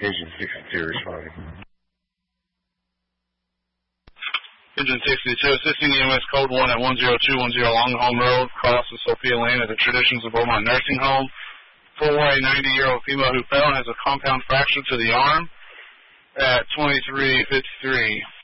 Engine 62 responding. Engine 62, assisting EMS code 1 at 10210 Longholm Road, across the Sophia Lane at the Traditions of Beaumont Nursing Home. For a 90-year-old female who fell and has a compound fracture to the arm at 2353.